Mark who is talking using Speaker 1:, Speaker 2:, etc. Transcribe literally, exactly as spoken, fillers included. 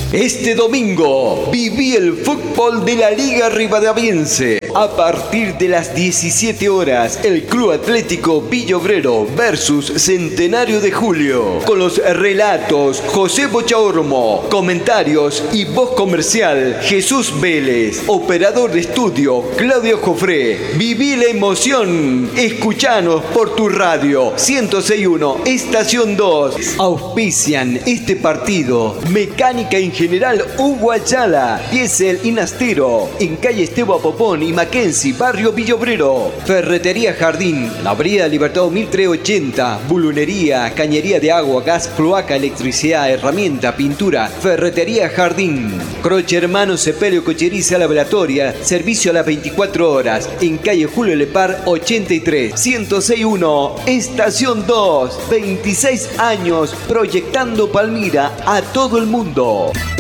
Speaker 1: Este domingo viví el fútbol de la Liga Rivadaviense. A partir de las diecisiete horas, el Club Atlético Villa Obrero versus Centenario de Julio. Con los relatos José Bochaormo, comentarios y voz comercial Jesús Vélez. Operador de estudio Claudio Jofré. Viví la emoción. Escuchanos por tu radio ciento seis punto uno, Estación dos. Auspician este partido Mecánica en General Hugo Ayala, Diesel y Nastero, en calle Esteban Popón y Mackenzie, barrio Villa Obrero. Ferretería Jardín, la avenida Libertad mil trescientos ochenta. Bulunería, cañería de agua, gas, cloaca, electricidad, herramienta, pintura. Ferretería Jardín. Croche Hermano Sepelio Cocheriza Laboratoria, servicio a las veinticuatro horas, en calle Julio Lepar ochenta y tres, ciento seis punto uno, Estación dos. veintiséis años proyectando Palmira a todo el mundo.